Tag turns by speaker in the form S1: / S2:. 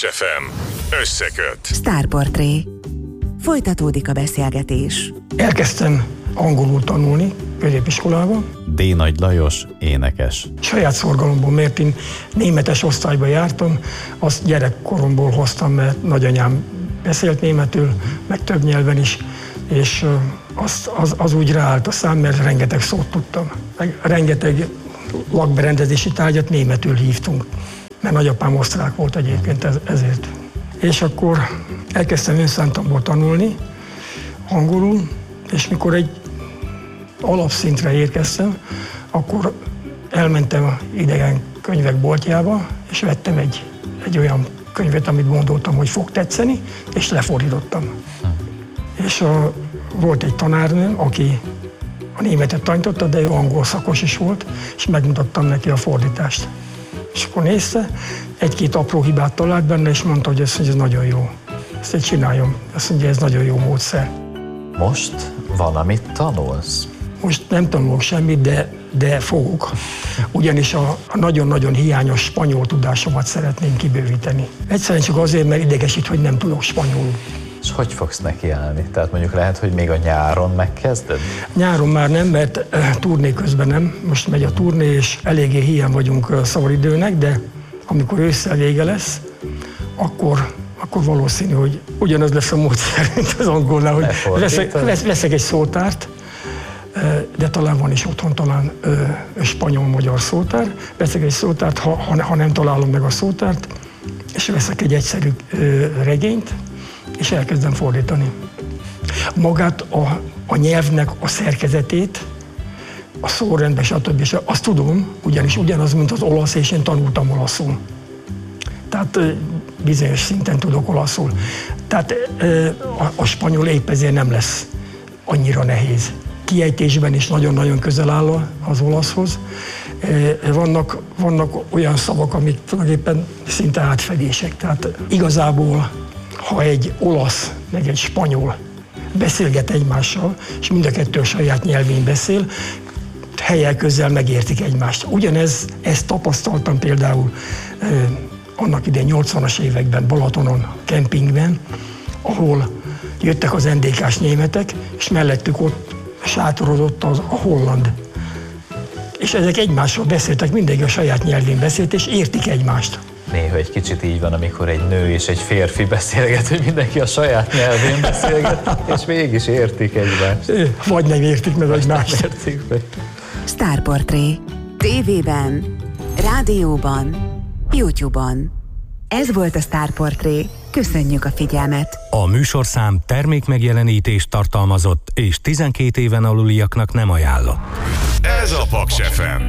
S1: Paks FM. Összeköt.
S2: Sztárportré. Folytatódik a beszélgetés.
S3: Elkezdtem angolul tanulni középiskolában.
S4: D. Nagy Lajos, énekes.
S3: Saját szorgalomból, mert én németes osztályba jártam, azt gyerekkoromból hoztam, mert nagyanyám beszélt németül, meg több nyelven is, és az úgy ráállt a szám, mert rengeteg szót tudtam. Meg rengeteg lakberendezési tárgyat németül hívtunk, mert nagyapám osztrák volt egyébként ezért. És akkor elkezdtem önszántamból tanulni angolul, és mikor egy alapszintre érkeztem, akkor elmentem a idegen könyvek boltjába, és vettem egy olyan könyvet, amit gondoltam, hogy fog tetszeni, és lefordítottam. És volt egy tanárnőm, aki a németet tanította, de ő angol szakos is volt, és megmutattam neki a fordítást. És akkor nézte, egy-két apró hibát talált benne, és mondta, hogy ez nagyon jó. Ezt egy csináljam. Azt mondja, ez nagyon jó módszer.
S4: Most valamit tanulsz?
S3: Most nem tanulok semmit, de fogok. Ugyanis a nagyon-nagyon hiányos spanyol tudásomat szeretném kibővíteni. Egyszerűen csak azért, mert idegesít, hogy nem tudok spanyolul.
S4: És hogy fogsz nekiállni? Tehát mondjuk lehet, hogy még a nyáron megkezded?
S3: Nyáron már nem, mert turné közben nem. Most megy a turné, és eléggé hiány vagyunk szabadidőnek, de amikor ősszel vége lesz, akkor valószínű, hogy ugyanaz lesz a módszer, mint az angolnál, hogy veszek egy szótárt, de talán van is otthon talán spanyol-magyar szótár. Veszek egy szótárt, ha nem találom meg a szótárt, és veszek egy egyszerű regényt, és elkezdem fordítani. Magát a nyelvnek a szerkezetét, a szórendbe, stb. Azt tudom, ugyanis ugyanaz, mint az olasz, és én tanultam olaszul. Tehát bizonyos szinten tudok olaszul. Tehát a spanyol épp ezért nem lesz annyira nehéz. Kiejtésben is nagyon-nagyon közel áll az olaszhoz. Vannak olyan szavak, amik tulajdonképpen szinte átfedések. Tehát igazából, ha egy olasz meg egy spanyol beszélget egymással, és mind a kettő a saját nyelvén beszél, helyel közel megértik egymást. Ezt tapasztaltam például annak idején 80-as években Balatonon, kempingben, ahol jöttek az NDK-s németek, és mellettük ott sátorodott a holland. És ezek egymással beszéltek, mindenki a saját nyelvén beszélt, és értik egymást.
S4: Néha egy kicsit így van, amikor egy nő és egy férfi beszélget, hogy mindenki a saját nyelvén beszélget, és mégis értik egymást.
S3: Vagy nem értik meg egymást.
S2: Sztárportré. TV-ben, rádióban, YouTube-on. Ez volt a Sztárportré. Köszönjük a figyelmet!
S5: A műsorszám termékmegjelenítést tartalmazott és 12 éven aluliaknak nem ajánlott.
S1: Ez a Paks FM.